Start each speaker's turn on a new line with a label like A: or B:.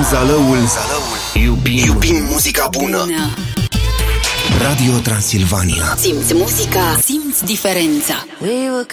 A: zalăul. Iubim muzica bună. Radio Transilvania.
B: Simți muzica, simți diferența.
C: We were